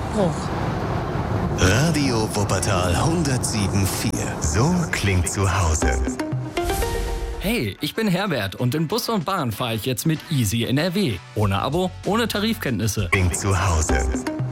Abbruch. Radio Wuppertal 107.4. So klingt zu Hause. Hey, ich bin Herbert und in Bus und Bahn fahre ich jetzt mit Easy NRW. Ohne Abo, ohne Tarifkenntnisse. Klingt zu Hause.